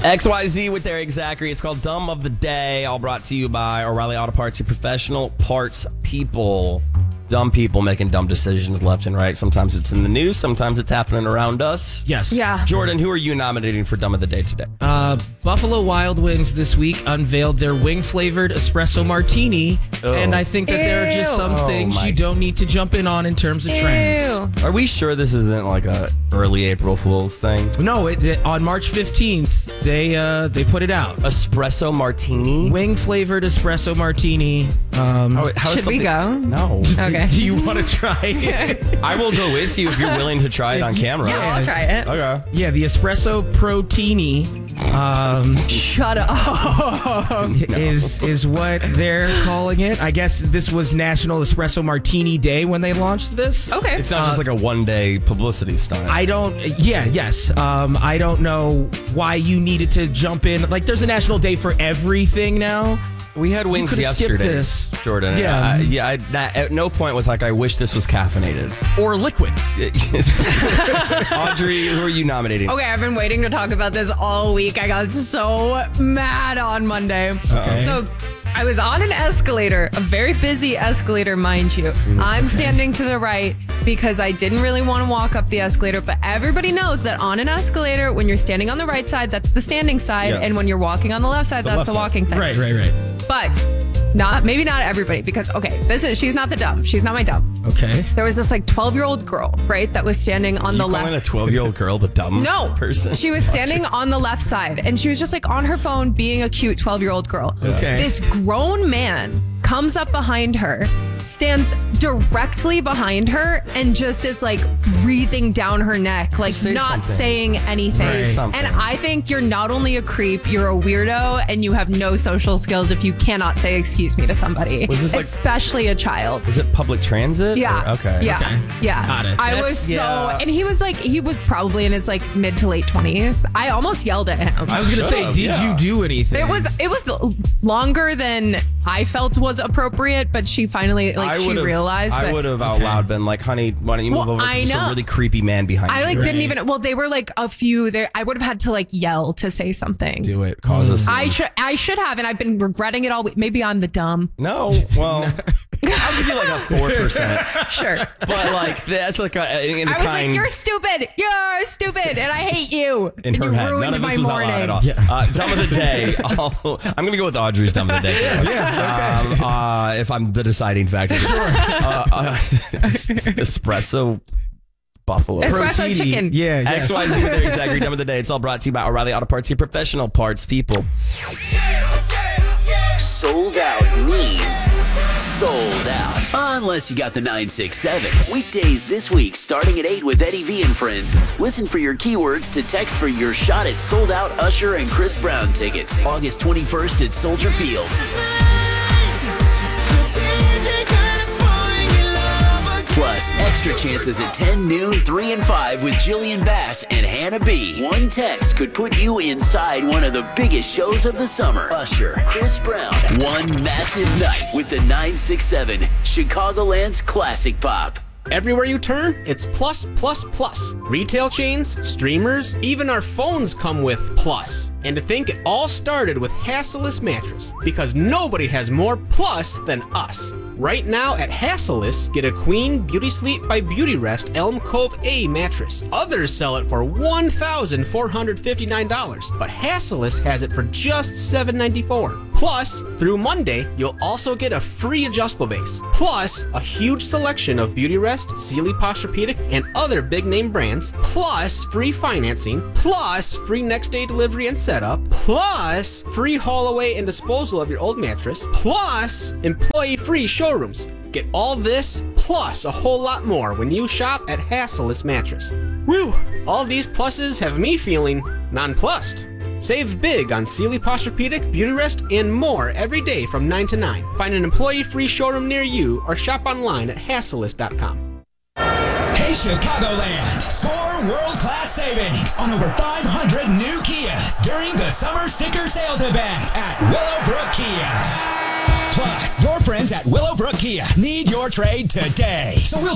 XYZ with Eric Zachary. It's called Dumb of the Day, all brought to you by O'Reilly Auto Parts, your professional parts people. Dumb people making dumb decisions left and right. Sometimes it's in the news. Sometimes it's happening around us. Yes. Yeah. Jordan, who are you nominating for Dumb of the Day today? Buffalo Wild Wings this week unveiled their wing-flavored espresso martini, and I think that there are just some things you don't need to jump in on in terms of trends. Are we sure this isn't like a early April Fool's thing? No, on March 15th, they put it out. Espresso martini? Wing-flavored espresso martini. Should we go? No. Okay. Do you want to try it? I will go with you if you're willing to try it on camera. Yeah, I'll try it. Okay. Yeah, the espresso protini Shut up. is what they're calling it. I guess this was National Espresso Martini Day when they launched this. Okay. It's not just like a one-day publicity stunt. I don't know why you needed to jump in. Like, there's a national day for everything now. We had wings could've skipped yesterday, this. Jordan. Yeah. At no point was like, I wish this was caffeinated. Or liquid. Audrey, who are you nominating? Okay, I've been waiting to talk about this all week. I got so mad on Monday. Okay. So I was on an escalator, a very busy escalator, mind you. I'm standing to the right because I didn't really want to walk up the escalator, but everybody knows that on an escalator, when you're standing on the right side, that's the standing side, Yes. and when you're walking on the left side, that's left the side. walking side. Right. But maybe not everybody, because she's not the dumb. She's not my dumb. Okay. There was this like 12-year-old girl, right, that was standing on the left. Calling a 12-year-old girl the dumb person? She was standing on the left side, and she was just like on her phone being a cute 12-year-old girl. Okay. This grown man comes up behind her, stands directly behind her, and just is like breathing down her neck, like Say not something. saying anything. Say something. And I think you're not only a creep, you're a weirdo, and you have no social skills if you cannot say excuse me to somebody, Was this like- especially a child. Was it public transit? Yeah. Or- okay. Yeah. Okay. Yeah. Got it. I That's- was so, yeah. and he was probably in his like mid to late 20s. I almost yelled at him. I was going to say, Should've, did yeah. you do anything? It was longer than I felt was appropriate, but she finally she realized. I but would have out loud been like, honey, why don't you move Well, over? I There's a know. really creepy man behind I you. like didn't even. Well, they were like a few there. I would have had to like yell to say something. Do it. Cause a scene. I should have, and I've been regretting it all week. Maybe I'm the dumb. No. Well, I'll give you like a 4%. Sure. But like, that's like in the I was kind. like, you're stupid, and I hate you. in and her you head. ruined None of my this was morning. out loud at all. Dumb of the day. I'm going to go with Audrey's Dumb of the Day. If I'm the deciding factor. Espresso buffalo. Espresso Protini. chicken. Yeah. Yes. XYZ with their exact Dumb of the Day. It's all brought to you by O'Reilly Auto Parts, your professional parts people. Sold out means sold out. Unless you got the 967. Weekdays this week, starting at 8 with Eddie V and friends. Listen for your keywords to text for your shot at Sold Out Usher and Chris Brown tickets. August 21st at Soldier Field. Plus, extra chances at 10, noon, 3 and 5 with Jillian Bass and Hannah B. One text could put you inside one of the biggest shows of the summer. Usher, Chris Brown. One massive night with the 967, Chicagoland's classic pop. Everywhere you turn, it's plus, plus, plus. Retail chains, streamers, even our phones come with plus. And to think it all started with Hasselus mattress, because nobody has more plus than us. Right now at Hasselus, get a Queen Beauty Sleep by Beautyrest Elm Cove A mattress. Others sell it for $1,459, but Hasselus has it for just $794. Plus, through Monday, you'll also get a free adjustable base. Plus, a huge selection of Beautyrest, Sealy Posturepedic, and other big name brands. Plus, free financing. Plus, free next day delivery and setup. Plus, free haul away and disposal of your old mattress. Plus, employee free showrooms. Get all this plus a whole lot more when you shop at Hasselus Mattress. Woo! All these pluses have me feeling nonplussed. Save big on Sealy Posturepedic, Beautyrest, and more every day from 9 to 9. Find an employee-free showroom near you or shop online at Hasselus.com. Hey Chicagoland! Score world-class savings on over 500 new Kias during the Summer Sticker Sales Event at Willowbrook Kia. Plus, your friends at Willowbrook Kia need your trade today. So we'll